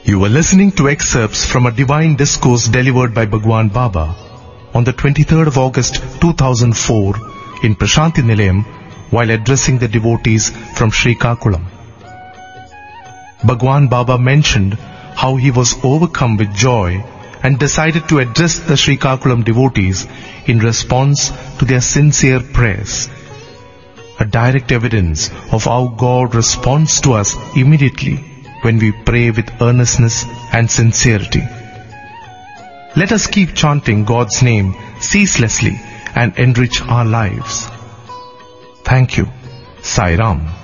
You were listening to excerpts from a divine discourse delivered by Bhagwan Baba on the 23rd of August 2004 in Prashanthi Nilayam while addressing the devotees from Srikakulam. Bhagwan Baba mentioned how he was overcome with joy and decided to address the Srikakulam devotees in response to their sincere prayers. A direct evidence of how God responds to us immediately when we pray with earnestness and sincerity. Let us keep chanting God's name ceaselessly and enrich our lives. Thank you. Sai Ram.